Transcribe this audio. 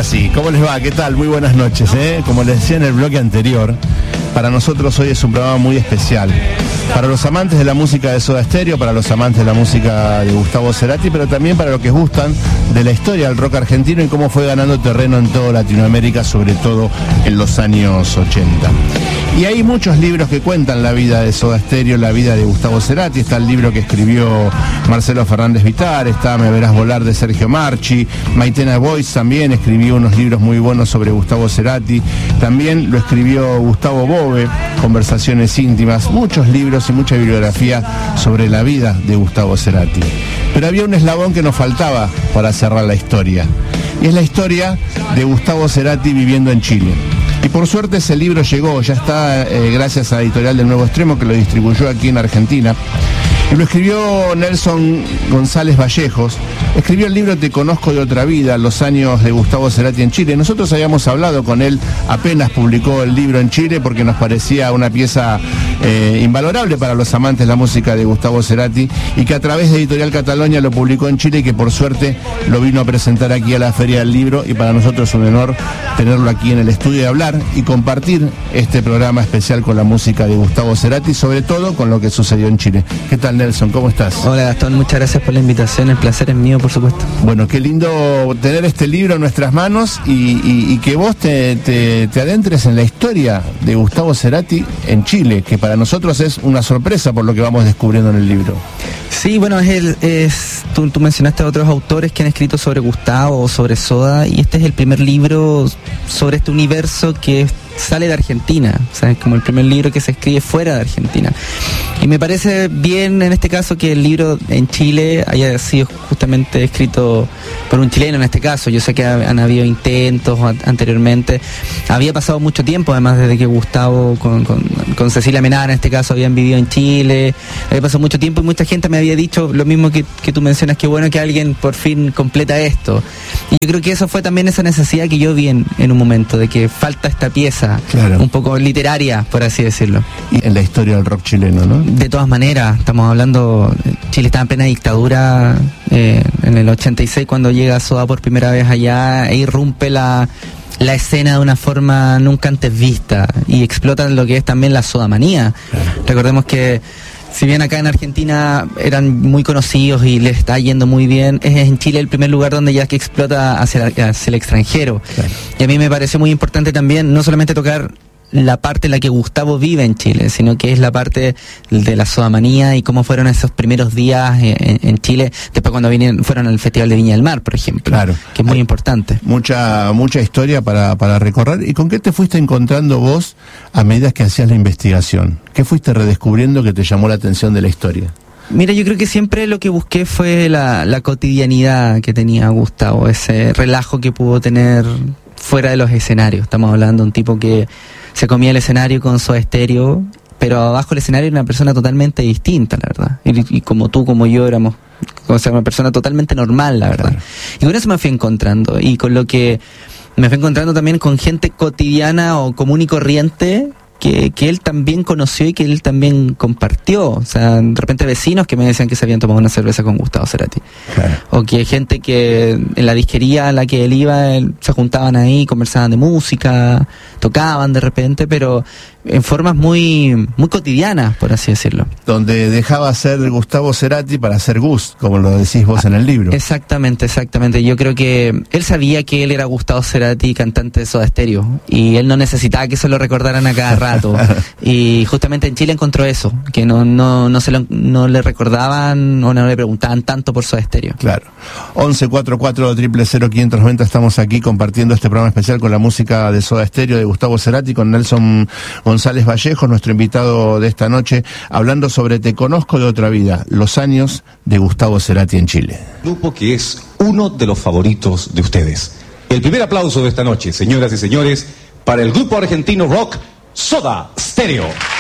así. ¿Cómo les va? ¿Qué tal? Muy buenas noches. Como les decía en el bloque anterior, para nosotros hoy es un programa muy especial. Para los amantes de la música de Soda Stereo, para los amantes de la música de Gustavo Cerati, pero también para los que gustan de la historia del rock argentino y cómo fue ganando terreno en toda Latinoamérica, sobre todo en los años 80. Y hay muchos libros que cuentan la vida de Soda Stereo, la vida de Gustavo Cerati. Está el libro que escribió Marcelo Fernández Vitar, está Me Verás Volar de Sergio Marchi, Maitena Boyce también escribió unos libros muy buenos sobre Gustavo Cerati, también lo escribió Gustavo Bove, Conversaciones íntimas, muchos libros y mucha bibliografía sobre la vida de Gustavo Cerati. Pero había un eslabón que nos faltaba para cerrar la historia, y es la historia de Gustavo Cerati viviendo en Chile. Y por suerte ese libro llegó, ya está gracias a la editorial del Nuevo Extremo, que lo distribuyó aquí en Argentina. Y lo escribió Nelson González Vallejos. Escribió el libro Te conozco de otra vida, los años de Gustavo Cerati en Chile. Nosotros habíamos hablado con él, apenas publicó el libro en Chile, porque nos parecía una pieza invalorable para los amantes de la música de Gustavo Cerati, y que a través de Editorial Cataluña lo publicó en Chile, y que por suerte lo vino a presentar aquí a la Feria del Libro, y para nosotros es un honor tenerlo aquí en el estudio y hablar y compartir este programa especial con la música de Gustavo Cerati, sobre todo con lo que sucedió en Chile. ¿Qué tal, Nelson? ¿Cómo estás? Hola, Gastón, muchas gracias por la invitación, el placer es mío, por supuesto. Bueno, qué lindo tener este libro en nuestras manos y que vos te adentres en la historia de Gustavo Cerati en Chile, que para nosotros es una sorpresa por lo que vamos descubriendo en el libro. Sí, bueno, tú mencionaste a otros autores que han escrito sobre Gustavo o sobre Soda, y este es el primer libro sobre este universo que sale de Argentina, o sea, es como el primer libro que se escribe fuera de Argentina. Y me parece bien en este caso que el libro en Chile haya sido justamente escrito por un chileno en este caso. Yo sé que han habido intentos anteriormente, había pasado mucho tiempo además desde que Gustavo con Cecilia Menara en este caso habían vivido en Chile, había pasado mucho tiempo y mucha gente me había dicho lo mismo que tú mencionas, que bueno que alguien por fin completa esto. Y yo creo que eso fue también esa necesidad que yo vi en un momento, de que falta esta pieza. Claro. Un poco literaria, por así decirlo. Y en la historia del rock chileno, ¿no? De todas maneras, estamos hablando, Chile estaba en plena dictadura en el 86 cuando llega Soda por primera vez allá e irrumpe la escena de una forma nunca antes vista y explotan lo que es también la sodamanía. Claro. Recordemos que si bien acá en Argentina eran muy conocidos y les está yendo muy bien, es en Chile el primer lugar donde ya que explota hacia el extranjero. Claro. Y a mí me pareció muy importante también no solamente tocar la parte en la que Gustavo vive en Chile, sino que es la parte de la sodamanía y cómo fueron esos primeros días en Chile, después cuando fueron al Festival de Viña del Mar, por ejemplo, claro, que es muy importante. Mucha historia para recorrer. ¿Y con qué te fuiste encontrando vos a medida que hacías la investigación? ¿Qué fuiste redescubriendo que te llamó la atención de la historia? Mira, yo creo que siempre lo que busqué fue la cotidianidad que tenía Gustavo, ese relajo que pudo tener fuera de los escenarios. Estamos hablando de un tipo que se comía el escenario con Soda Stereo, pero abajo del escenario era una persona totalmente distinta, la verdad. Y como tú, como yo, éramos, o sea, una persona totalmente normal, la verdad. Claro. Y con eso me fui encontrando, y con lo que me fui encontrando también con gente cotidiana o común y corriente, que él también conoció y que él también compartió. O sea, de repente vecinos que me decían que se habían tomado una cerveza con Gustavo Cerati. Claro. O que gente que en la disquería a la que él iba, se juntaban ahí, conversaban de música, tocaban de repente, pero en formas muy cotidianas, por así decirlo. Donde dejaba ser Gustavo Cerati para ser Gus, como lo decís vos en el libro. Exactamente. Yo creo que él sabía que él era Gustavo Cerati, cantante de Soda Stereo, y él no necesitaba que se lo recordaran a cada rato. Y justamente en Chile encontró eso, que no le recordaban o no le preguntaban tanto por Soda Stereo. Claro. 1144000590, estamos aquí compartiendo este programa especial con la música de Soda Stereo, de Gustavo Cerati, con Nelson González Vallejos, nuestro invitado de esta noche, hablando sobre Te conozco de otra vida, los años de Gustavo Cerati en Chile. Grupo que es uno de los favoritos de ustedes. El primer aplauso de esta noche, señoras y señores, para el grupo argentino rock Soda Stereo.